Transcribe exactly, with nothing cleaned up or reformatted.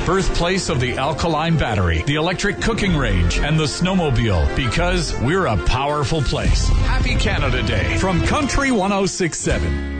birthplace of the alkaline battery, the electric cooking range, and the snowmobile, because we're a powerful place. Happy Canada Day from Country one oh six point seven.